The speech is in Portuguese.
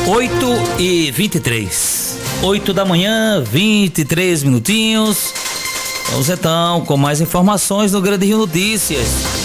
8h23. 8 da manhã, 23 minutinhos. Vamos então com mais informações no Grande Rio Notícias.